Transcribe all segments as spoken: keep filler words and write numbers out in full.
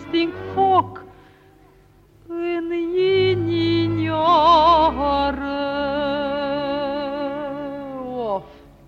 sting foc în inimioară. Of.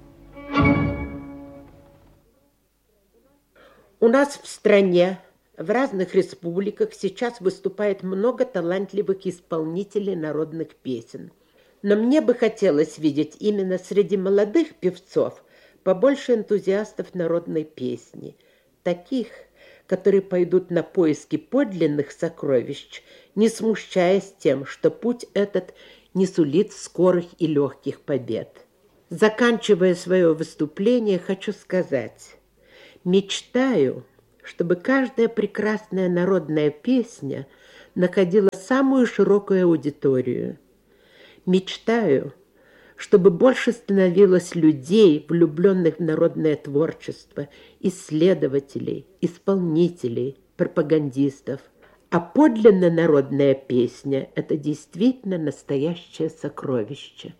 У нас в стране, в разных республиках сейчас выступает много талантливых исполнителей народных песен. Но мне бы хотелось видеть именно среди молодых певцов побольше энтузиастов народной песни, таких, которые пойдут на поиски подлинных сокровищ, не смущаясь тем, что путь этот не сулит скорых и легких побед. Заканчивая свое выступление, хочу сказать, мечтаю, чтобы каждая прекрасная народная песня находила самую широкую аудиторию. Мечтаю, чтобы больше становилось людей, влюбленных в народное творчество, исследователей, исполнителей, пропагандистов. А подлинно народная песня – это действительно настоящее сокровище.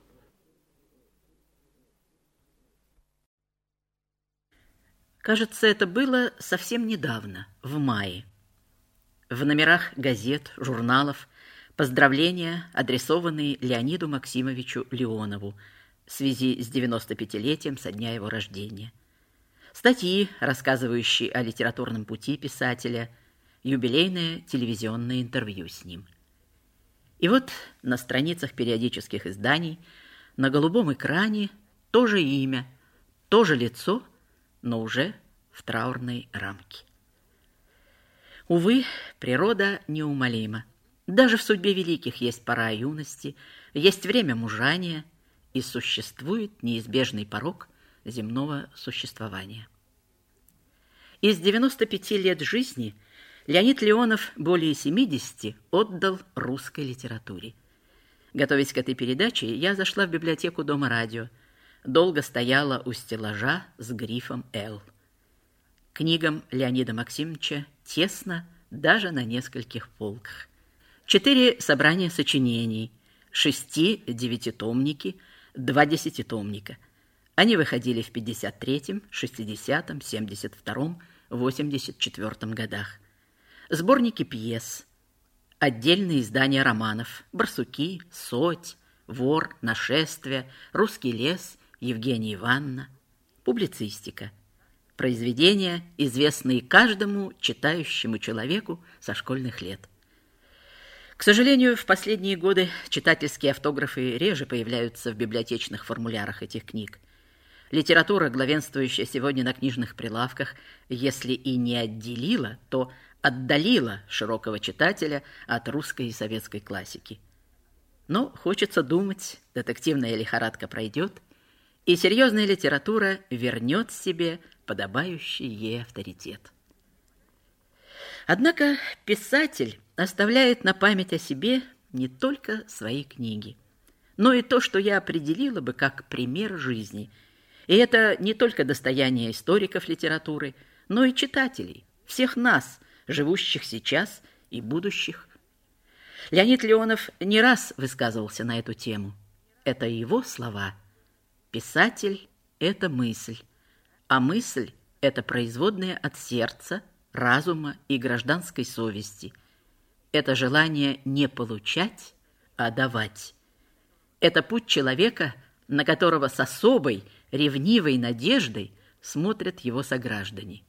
Кажется, это было совсем недавно, в мае. В номерах газет, журналов поздравления, адресованные Леониду Максимовичу Леонову в связи с девяностопятилетием со дня его рождения. Статьи, рассказывающие о литературном пути писателя, юбилейное телевизионное интервью с ним. И вот на страницах периодических изданий на голубом экране то же имя, то же лицо, но уже в траурной рамке. Увы, природа неумолима. Даже в судьбе великих есть пора юности, есть время мужания, и существует неизбежный порок земного существования. Из девяноста пяти лет жизни Леонид Леонов более семидесяти отдал русской литературе. Готовясь к этой передаче, я зашла в библиотеку Дома радио, долго стояла у стеллажа с грифом «Л». Книгам Леонида Максимовича тесно даже на нескольких полках. Четыре собрания сочинений, шести девятитомники, два десятитомника. Они выходили в пятьдесят третьем, шестидесятом, семьдесят втором, восемьдесят четвёртом годах. Сборники пьес, отдельные издания романов «Барсуки», «Соть», «Вор», «Нашествие», «Русский лес», «Евгения Ивановна», публицистика. Произведения, известные каждому читающему человеку со школьных лет. К сожалению, в последние годы читательские автографы реже появляются в библиотечных формулярах этих книг. Литература, главенствующая сегодня на книжных прилавках, если и не отделила, то отдалила широкого читателя от русской и советской классики. Но хочется думать, детективная лихорадка пройдет, и серьезная литература вернет себе подобающий ей авторитет. Однако писатель оставляет на память о себе не только свои книги, но и то, что я определила бы как пример жизни. И это не только достояние историков литературы, но и читателей, всех нас, живущих сейчас и будущих. Леонид Леонов не раз высказывался на эту тему. Это его слова. Писатель – это мысль, а мысль – это производная от сердца, разума и гражданской совести. Это желание не получать, а давать. Это путь человека, на которого с особой, ревнивой надеждой смотрят его сограждане.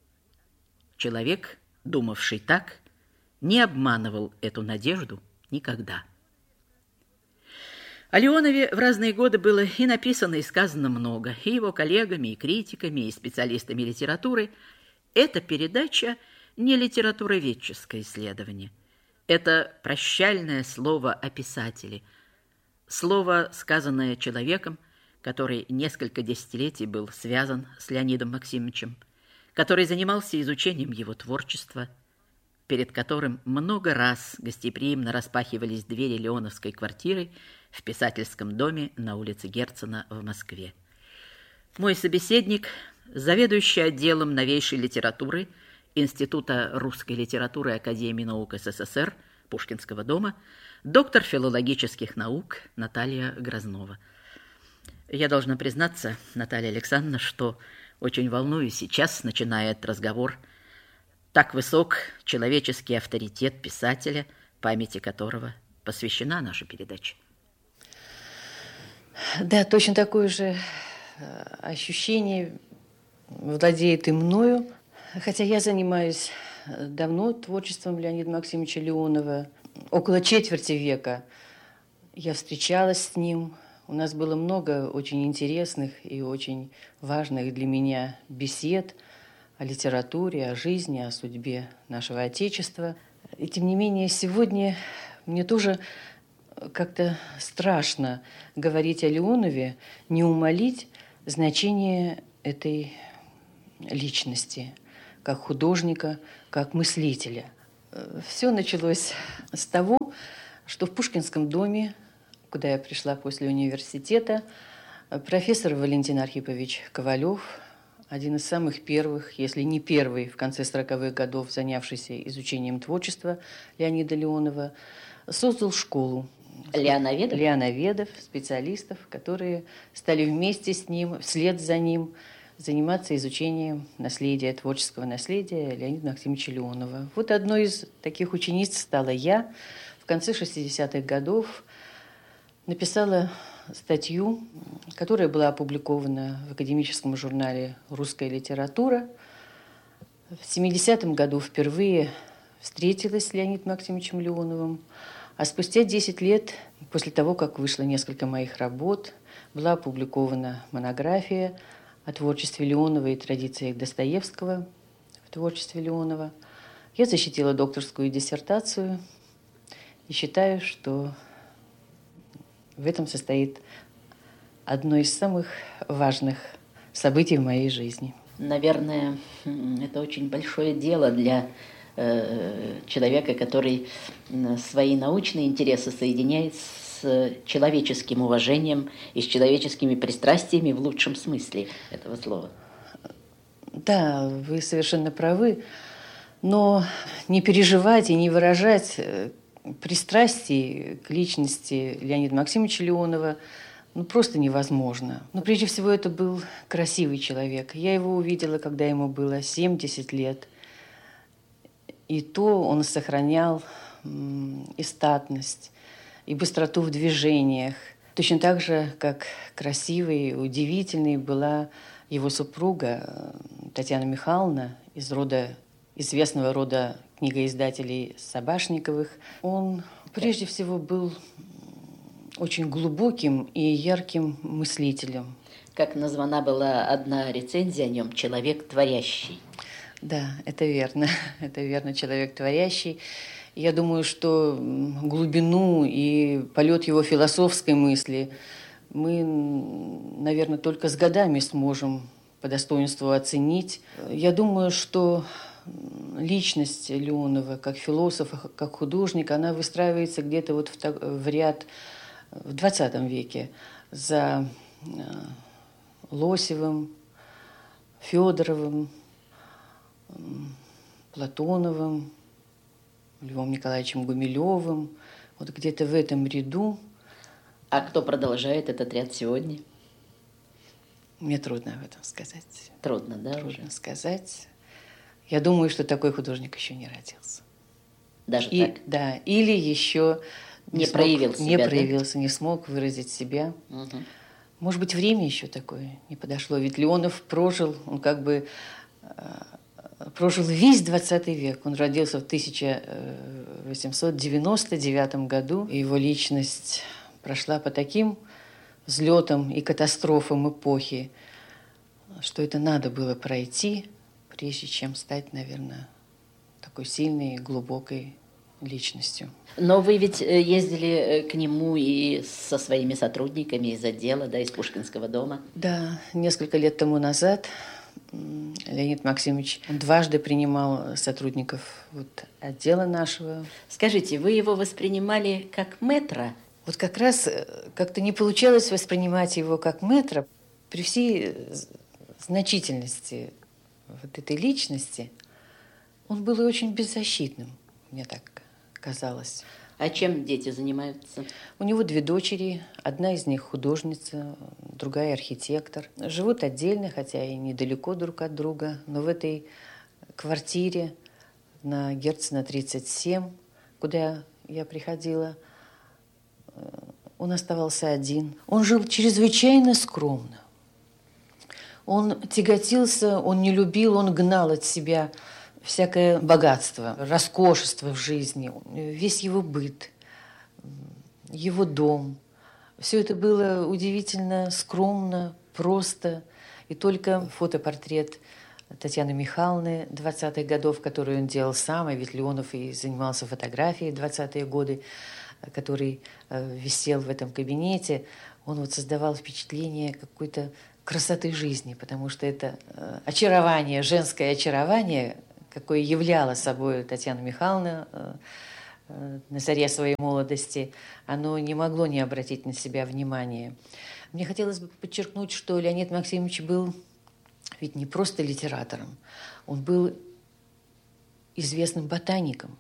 Человек, думавший так, не обманывал эту надежду никогда. О Леонове в разные годы было и написано, и сказано много, и его коллегами, и критиками, и специалистами литературы. Эта передача не литературоведческое исследование. Это прощальное слово о писателе, слово, сказанное человеком, который несколько десятилетий был связан с Леонидом Максимовичем, который занимался изучением его творчества, перед которым много раз гостеприимно распахивались двери леоновской квартиры в писательском доме на улице Герцена в Москве. Мой собеседник, заведующий отделом новейшей литературы Института русской литературы Академии наук СССР Пушкинского дома, доктор филологических наук Наталья Грознова. Я должна признаться, Наталья Александровна, что очень волнуюсь сейчас, начиная этот разговор. Так высок человеческий авторитет писателя, памяти которого посвящена наша передача. Да, точно такое же ощущение владеет и мною. Хотя я занимаюсь давно творчеством Леонида Максимовича Леонова. Около четверти века я встречалась с ним. У нас было много очень интересных и очень важных для меня бесед о литературе, о жизни, о судьбе нашего Отечества. И тем не менее, сегодня мне тоже как-то страшно говорить о Леонове, не умалить значение этой личности, как художника, как мыслителя. Все началось с того, что в Пушкинском доме, куда я пришла после университета, профессор Валентин Архипович Ковалев, один из самых первых, если не первый, в конце сороковых годов, занявшийся изучением творчества Леонида Леонова, создал школу Леоноведов? Леоноведов, специалистов, которые стали вместе с ним, вслед за ним, заниматься изучением наследия, творческого наследия Леонида Максимовича Леонова. Вот одной из таких учениц стала я. В конце шестидесятых годов написала статью, которая была опубликована в академическом журнале «Русская литература». В семидесятом году впервые встретилась с Леонидом Максимовичем Леоновым, а спустя десять лет, после того, как вышло несколько моих работ, была опубликована монография о творчестве Леонова и традициях Достоевского в творчестве Леонова. Я защитила докторскую диссертацию и считаю, что в этом состоит одно из самых важных событий в моей жизни. Наверное, это очень большое дело для э, человека, который свои научные интересы соединяет с человеческим уважением и с человеческими пристрастиями в лучшем смысле этого слова. Да, вы совершенно правы, но не переживать и не выражать пристрастий к личности Леонида Максимовича Леонова ну, просто невозможно. Но прежде всего это был красивый человек. Я его увидела, когда ему было семьдесят лет. И то он сохранял и статность, и быстроту в движениях. Точно так же, как красивой, удивительной была его супруга Татьяна Михайловна из рода, известного рода книгоиздателей Собашниковых. Он прежде всего был очень глубоким и ярким мыслителем. Как названа была одна рецензия о нем «Человек творящий». Да, это верно. Это верно, человек творящий. Я думаю, что глубину и полет его философской мысли мы, наверное, только с годами сможем по достоинству оценить. Я думаю, что личность Леонова как философа, как художника, она выстраивается где-то вот в, в ряд в двадцатом веке за Лосевым, Федоровым, Платоновым, Львом Николаевичем Гумилевым. Вот где-то в этом ряду. А кто продолжает этот ряд сегодня? Мне трудно об этом сказать. Трудно, да? Трудно уже? сказать. Я думаю, что такой художник еще не родился. Даже И, так? Да, или еще не, не смог, проявил себя, не да? проявился, не смог выразить себя. Угу. Может быть, время еще такое не подошло. Ведь Леонов прожил, он как бы прожил весь двадцатый век. Он родился в тысяча восемьсот девяносто девятом году. И его личность прошла по таким взлетам и катастрофам эпохи, что это надо было пройти, прежде чем стать, наверное, такой сильной и глубокой личностью. Но вы ведь ездили к нему и со своими сотрудниками из отдела, да, из Пушкинского дома? Да, несколько лет тому назад Леонид Максимович дважды принимал сотрудников вот, отдела нашего. Скажите, вы его воспринимали как мэтра? Вот как раз как-то не получалось воспринимать его как мэтра. При всей значительности вот этой личности он был и очень беззащитным, мне так казалось. А чем дети занимаются? У него две дочери, одна из них художница, другая архитектор. Живут отдельно, хотя и недалеко друг от друга, но в этой квартире на Герцена тридцать семь, куда я приходила. Он оставался один. Он жил чрезвычайно скромно. Он тяготился, он не любил, он гнал от себя всякое богатство, роскошество в жизни, весь его быт, его дом. Все это было удивительно скромно, просто. И только фотопортрет Татьяны Михайловны двадцатых годов, который он делал сам, а ведь Леонов и занимался фотографией двадцатые годы, который э, висел в этом кабинете, он вот создавал впечатление какой-то красоты жизни, потому что это э, очарование, женское очарование, какое являла собой Татьяна Михайловна э, э, на заре своей молодости, оно не могло не обратить на себя внимания. Мне хотелось бы подчеркнуть, что Леонид Максимович был ведь не просто литератором, он был известным ботаником.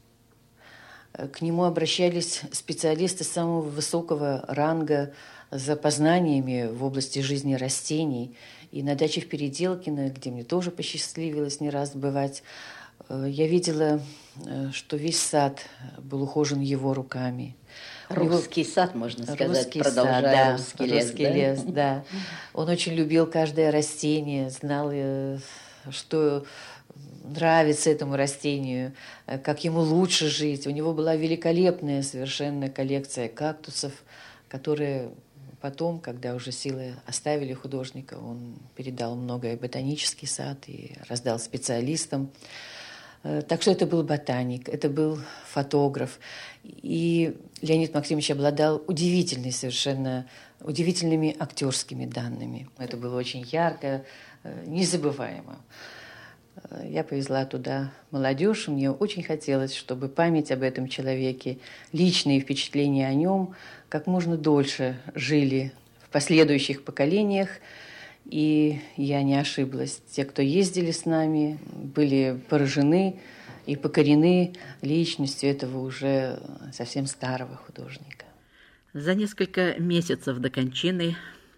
К нему обращались специалисты самого высокого ранга за познаниями в области жизни растений. И на даче в Переделкино, где мне тоже посчастливилось не раз бывать, я видела, что весь сад был ухожен его руками. Русский него... сад, можно сказать, русский продолжая сад, да, русский лес. Русский да? лес, да. Он очень любил каждое растение, знал, что нравится этому растению, как ему лучше жить. У него была великолепная совершенно коллекция кактусов, которые потом, когда уже силы оставили художника, он передал многое в ботанический сад и раздал специалистам. Так что это был ботаник, это был фотограф. И Леонид Максимович обладал удивительной совершенно, удивительными актерскими данными. Это было очень ярко, незабываемо. Я повезла туда молодежь. Мне очень хотелось, чтобы память об этом человеке, личные впечатления о нем как можно дольше жили в последующих поколениях. И я не ошиблась. Те, кто ездили с нами, были поражены и покорены личностью этого уже совсем старого художника. За несколько месяцев до кончины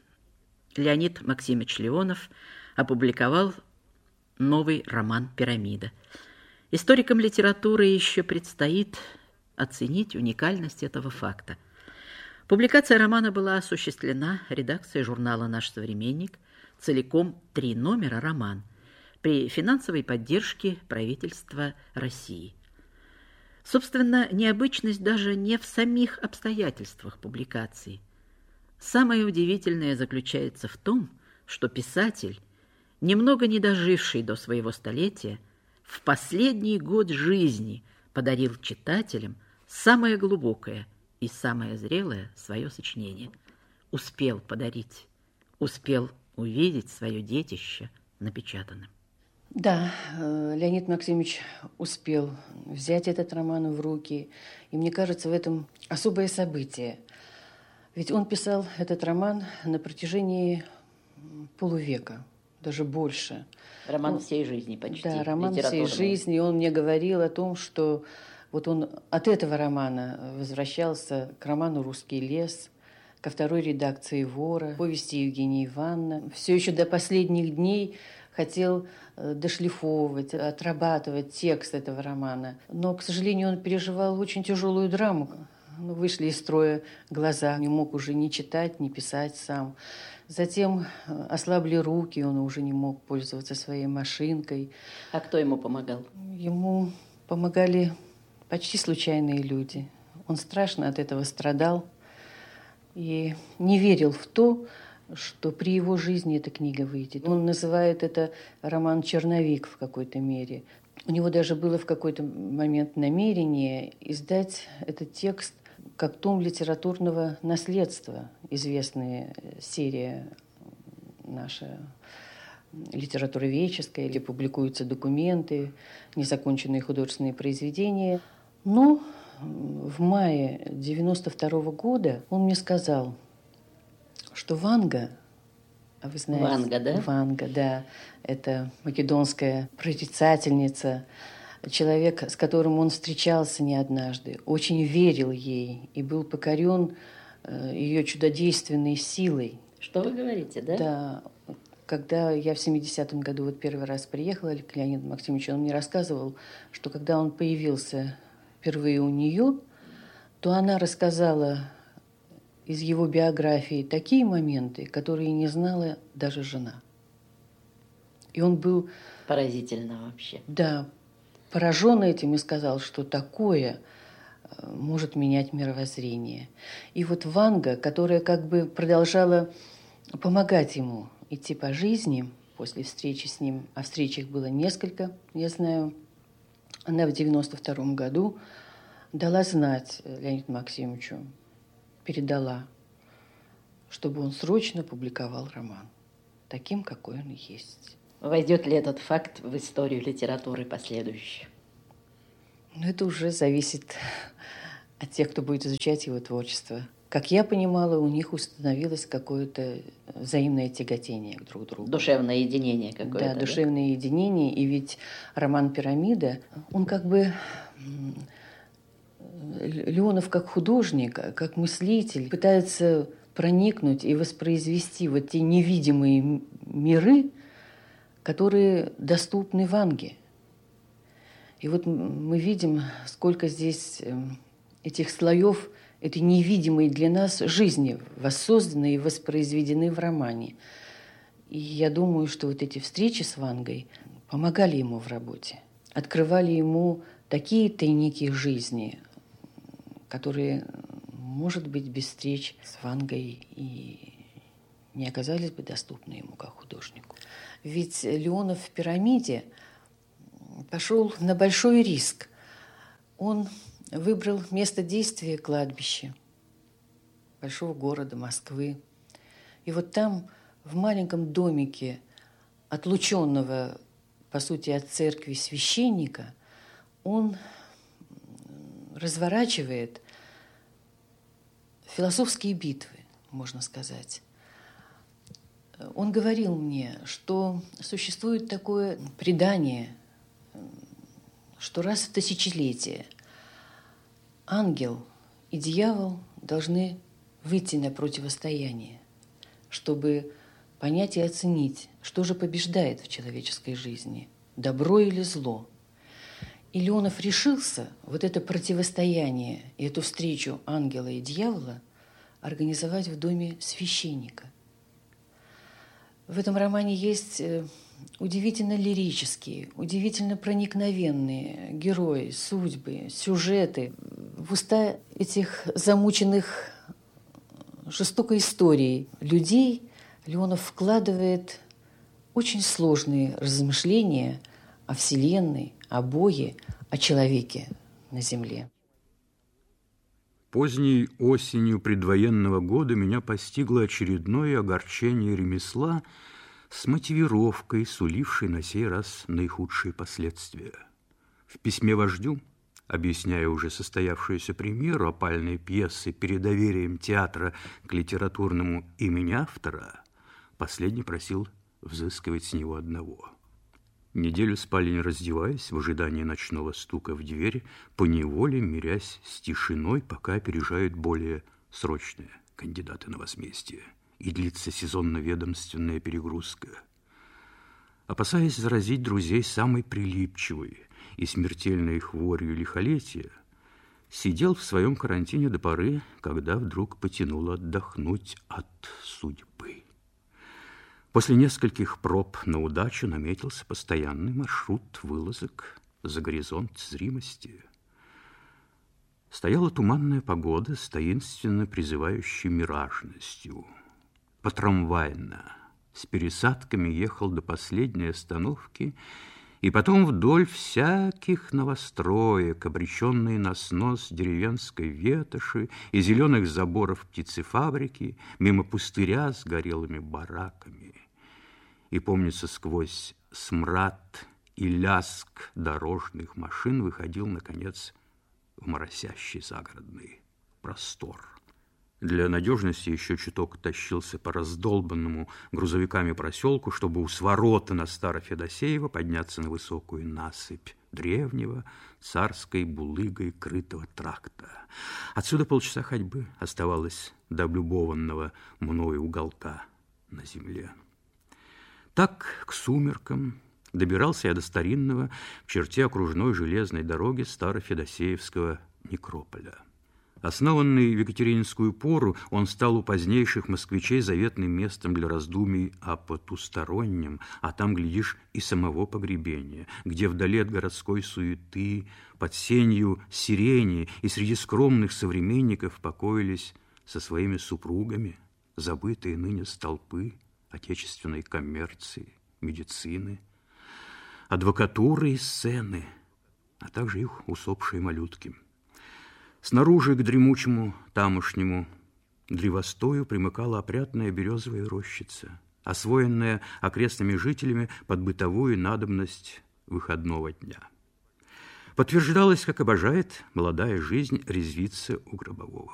Леонид Максимович Леонов опубликовал новый роман «Пирамида». Историкам литературы еще предстоит оценить уникальность этого факта. Публикация романа была осуществлена редакцией журнала «Наш современник», целиком три номера роман, при финансовой поддержке правительства России. Собственно, необычность даже не в самих обстоятельствах публикации. Самое удивительное заключается в том, что писатель, немного не доживший до своего столетия, в последний год жизни подарил читателям самое глубокое и самое зрелое свое сочинение. Успел подарить, успел увидеть свое детище напечатанным. Да, Леонид Максимович успел взять этот роман в руки, и мне кажется, в этом особое событие. Ведь он писал этот роман на протяжении полувека, даже больше. Роман он, всей жизни почти. Да, роман всей жизни. Он мне говорил о том, что вот он от этого романа возвращался к роману «Русский лес», ко второй редакции «Вора», повести Евгения Ивановны. Все еще до последних дней хотел дошлифовывать, отрабатывать текст этого романа. Но, к сожалению, он переживал очень тяжелую драму. Вышли из строя глаза, не мог уже ни читать, ни писать сам. Затем ослабли руки, он уже не мог пользоваться своей машинкой. А кто ему помогал? Ему помогали почти случайные люди. Он страшно от этого страдал и не верил в то, что при его жизни эта книга выйдет. Он называет это роман «Черновик» в какой-то мере. У него даже было в какой-то момент намерение издать этот текст как том литературного наследства, известная серия наша литературоведческая, где публикуются документы, незаконченные художественные произведения. Но в мае девяносто второго года он мне сказал, что Ванга, а вы знаете... Ванга, да? Ванга, да. Это македонская прорицательница, человек, с которым он встречался не однажды, очень верил ей и был покорен ее чудодейственной силой. Что вы говорите, да? Да. Когда я в семидесятом году вот первый раз приехала к Леониду Максимовичу, он мне рассказывал, что когда он появился впервые у нее, то она рассказала из его биографии такие моменты, которые не знала даже жена. И он был... Поразительно вообще. Да, поражен этим и сказал, что такое может менять мировоззрение. И вот Ванга, которая как бы продолжала помогать ему идти по жизни после встречи с ним, а встреч их было несколько, я знаю, она в девяносто втором году дала знать Леониду Максимовичу, передала, чтобы он срочно публиковал роман таким, какой он есть. Войдет ли этот факт в историю литературы последующую? Но это уже зависит от тех, кто будет изучать его творчество. Как я понимала, у них установилось какое-то взаимное тяготение к друг другу. Душевное единение какое-то. Да, да, душевное единение. И ведь роман «Пирамида», он как бы... Леонов как художник, как мыслитель пытается проникнуть и воспроизвести вот те невидимые миры, которые доступны Ванге. И вот мы видим, сколько здесь этих слоев этой невидимой для нас жизни воссозданы и воспроизведены в романе. И я думаю, что вот эти встречи с Вангой помогали ему в работе, открывали ему такие тайники жизни, которые, может быть, без встреч с Вангой и не оказались бы доступны ему как художнику. Ведь Леонов в «Пирамиде» пошел на большой риск. Он выбрал место действия кладбище большого города Москвы. И вот там, в маленьком домике отлученного, по сути, от церкви священника, он разворачивает философские битвы, можно сказать. Он говорил мне, что существует такое предание, что раз в тысячелетие ангел и дьявол должны выйти на противостояние, чтобы понять и оценить, что же побеждает в человеческой жизни, добро или зло. И Леонов решился вот это противостояние и эту встречу ангела и дьявола организовать в доме священника. В этом романе есть удивительно лирические, удивительно проникновенные герои, судьбы, сюжеты. В уста этих замученных жестокой историей людей Леонов вкладывает очень сложные размышления о Вселенной, о Боге, о человеке на земле. Поздней осенью предвоенного года меня постигло очередное огорчение ремесла с мотивировкой, сулившей на сей раз наихудшие последствия. В письме вождю, объясняя уже состоявшуюся премьеру опальной пьесы перед доверием театра к литературному имени автора, последний просил взыскивать с него одного. Неделю спали не раздеваясь, в ожидании ночного стука в дверь, поневоле мирясь с тишиной, пока опережают более срочные кандидаты на возмездие, и длится сезонно-ведомственная перегрузка. Опасаясь заразить друзей самой прилипчивой и смертельной хворью лихолетия, сидел в своем карантине до поры, когда вдруг потянуло отдохнуть от судьбы. После нескольких проб на удачу наметился постоянный маршрут вылазок за горизонт зримости. Стояла туманная погода с таинственно призывающей миражностью. Потрамвайно, с пересадками ехал до последней остановки, и потом вдоль всяких новостроек, обреченные на снос деревенской ветоши и зеленых заборов птицефабрики, мимо пустыря с горелыми бараками. И, помнится, сквозь смрад и лязг дорожных машин выходил, наконец, в моросящий загородный простор. Для надежности еще чуток тащился по раздолбанному грузовиками проселку, чтобы у сворота на Старо-Федосеево подняться на высокую насыпь древнего царской булыгой крытого тракта. Отсюда полчаса ходьбы оставалось до облюбованного мною уголка на земле. Так к сумеркам добирался я до старинного в черте окружной железной дороги Старофедосеевского некрополя. Основанный в Екатерининскую пору, он стал у позднейших москвичей заветным местом для раздумий о потустороннем, а там, глядишь, и самого погребения, где вдали от городской суеты, под сенью сирени и среди скромных современников покоились со своими супругами забытые ныне столпы отечественной коммерции, медицины, адвокатуры и сцены, а также их усопшие малютки. Снаружи к дремучему тамошнему древостою примыкала опрятная березовая рощица, освоенная окрестными жителями под бытовую надобность выходного дня. Подтверждалось, как обожает молодая жизнь резвиться у Гробового.